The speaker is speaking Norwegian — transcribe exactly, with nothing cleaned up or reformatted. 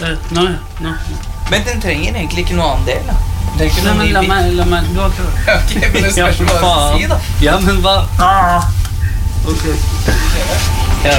Nå, nå. Men den trenger egentlig ikke noe annen del, da. Den trenger ikke Nei, noe men ny la bit. meg, la meg, du har klart. Ok, men det spørs hva du skal si, da. Ja, men hva? Ah! Ok.